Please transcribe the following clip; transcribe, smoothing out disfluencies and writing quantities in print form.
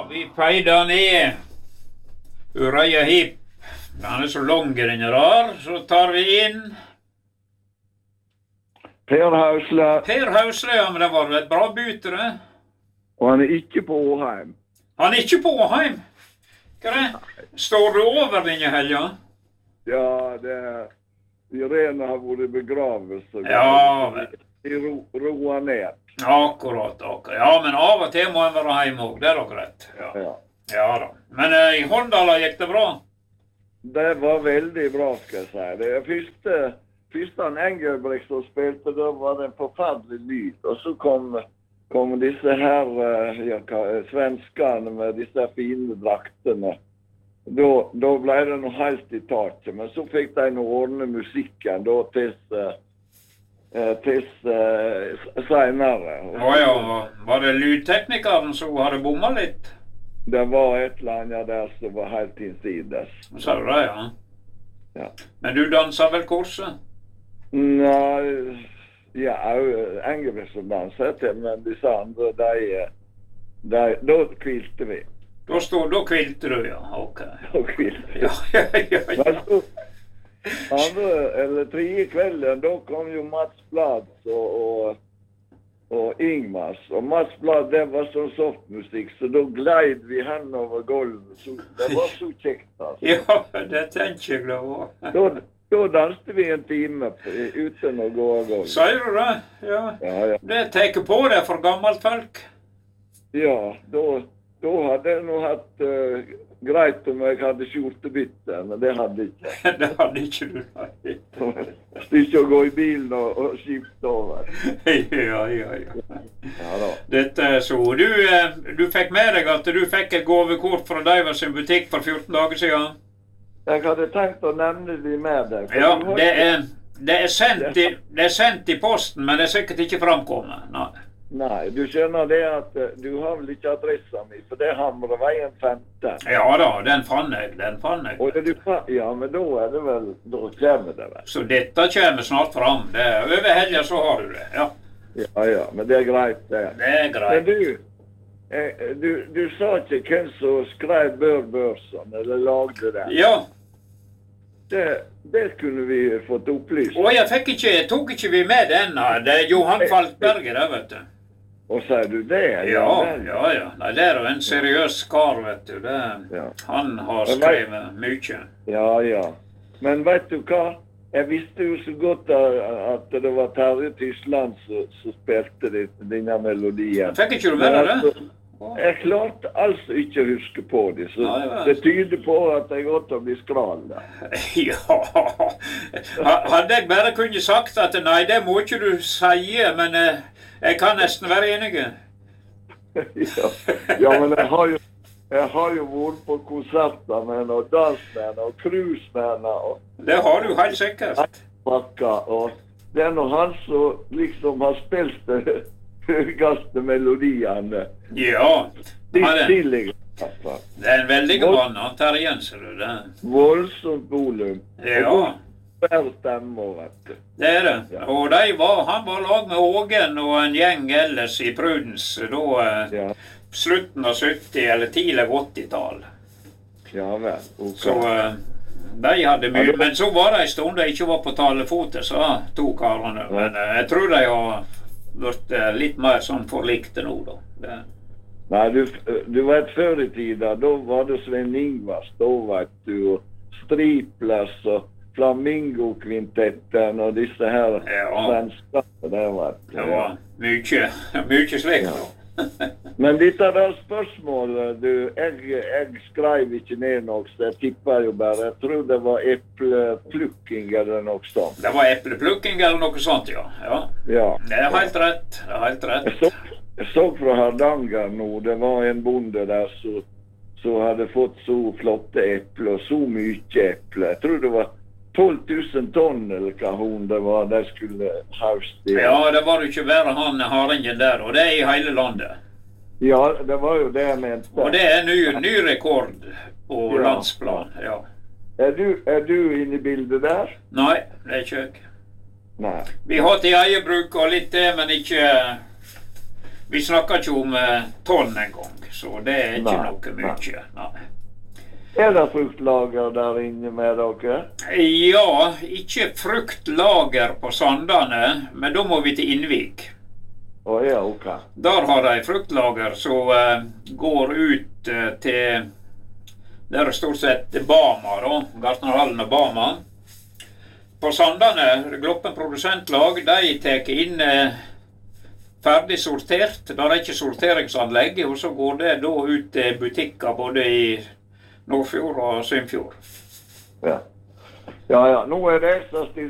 vi peider ned Urøya Hip. Han så lang den der, så tar vi inn Per Hausle. Per Hausle, ja, men det var vel et bra bytere. Og han ikke på Åheim. Han ikke på Åheim. Hva er det? Står du over denne helga? Ja, Irene har vært i begravelse. Ja, vel. De roer ned. Akkurat. Ja, men av og til må en være hjemme også, det er da greit. Ja da. Men i Håndala gikk det bra? Det var veldig bra, skal jeg si. Det første han Engelbrekt som spilte, da var det en forferdelig lyd. Og så kom disse her svenskene med disse fine draktene. Da ble det noe helt i taket. Men så fikk de noe ordne musikken da til senere. Ja, var det lydteknikeren som hadde bommet litt? Det var et eller annet der som var helt innsides. Sa du det, ja? Men du danser vel korset? Nei, ja, Engelbrekt som danset til, men disse andre, da kvilte vi. Da kvilte du, ja, ok. Da kvilte vi. Ja. Men så, andre, eller tredje kvelden, da kom jo Mats Blads og Ingmars. Og Mats Blad, det var sånn softmusikk, så da gleid vi henover gulvet. Det var så kjekt, altså. Ja, det tenker jeg det var. Da danste vi en time uten å gå av gulvet. Sier du det? Ja. Det teker på det for gammelt folk. Ja, da hadde jeg nå hatt greit om jeg hadde skjortebytte, men det hadde jeg ikke. Det hadde ikke du, nei. Stikke å gå i bilen og skifte over. Ja. Dette er så. Du fikk med deg at du fikk et gavekort fra Deivers sin butikk for 14 dager siden? Jeg hadde tenkt å nevne de med deg. Ja, det er sendt i posten, men det er sikkert ikke framkommet. Nei, du skjønner det at du har vel ikke adressa mi, for det hamrer veien 15. Ja da, den fann jeg. Ja, men da er det vel, da kommer det vel. Så dette kommer snart fram. Over helga så har du det, ja. Ja, men det er greit det. Det er greit. Men du sa ikke hvem som skrev Børsson, eller lagde det? Ja. Det kunne vi fått opplyst. Tok ikke vi med den? Det er Johan Falkberger, det, vet du. Og sier du det? Ja. Nei, det er jo en seriøs kar, vet du. Han har skrevet mye. Ja. Men vet du hva? Jeg visste jo så godt at det var Terje Tysland som spilte denne melodien. Fikk ikke du med deg det? Jeg klarte altså ikke å huske på det, så det tyder på at jeg godt å bli skral. Ja, hadde jeg bare kunne sagt at nei, det må ikke du si, men jeg kan nesten være enig. Ja, men jeg har jo vært på konserter med og dansmenn og cruisemenn. Det har du helt sikkert. Og det er noe han som liksom har spilt det høyeste melodiene. Ja. Det er en veldig mann, han Terjen, ser du det. Voldsomt volum. Ja. Og stemme, vet du. Det er det. Ja. Og han var lag med Ågen og en gjeng ellers i Prudens, da slutten av 70- eller tidlig 80-tall. Ja vel. Okay. Så de hadde mye, men så var det en stund de ikke var på talefote, så to karene. Men jeg tror de har vært litt mer sånn forlikte nå, da. Nei, du vet før i tida, da var det Sven Ingvars, da vet du, og Striplers og Flamingo-kvintetten og disse her svenskene der, vet du. Det var mye slikt da. Men dette der spørsmålet, jeg skrev ikke ned noe, så jeg tipper jo bare, jeg tror det var epleplukking eller noe sånt. Det var epleplukking eller noe sånt, ja. Det er helt rett, Jeg så fra Hardanger nå, det var en bonde der som hadde fått så flotte epler, så mye epler. Jeg tror det var 12 000 tonn eller hva det var, de skulle hauste. Ja, det var jo ikke bare han Haringen der, og det er i hele landet. Ja, det var jo det jeg mente. Og det er ny rekord på landsplan, ja. Er du inne i bildet der? Nei, det er ikke jeg. Nei. Vi har til eget bruk og litt det, men ikke Vi snakker ikke om tonn en gang, så det er ikke noe mye. Nei. Er det fruktlager der inne med dere? Ja, ikke fruktlager på Sandane, men da må vi til Innvik. Ja, ok. Der har de fruktlager som går ut til, der er stort sett Bama da, Gartnerhallen og Bama. På Sandane, Gloppen produsentlag, de tar inn ferdig sortert. Der er ikke sorteringsanlegg, og så går det da ut til butikker både i Nordfjord og Sunnfjord. Ja. Ja, nå er det ekstra stilt